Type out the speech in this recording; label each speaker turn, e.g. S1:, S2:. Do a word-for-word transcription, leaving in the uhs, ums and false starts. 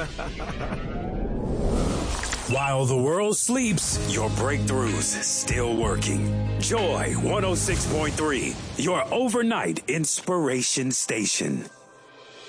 S1: While the world sleeps, your breakthroughs still working. Joy one oh six point three, your overnight inspiration station.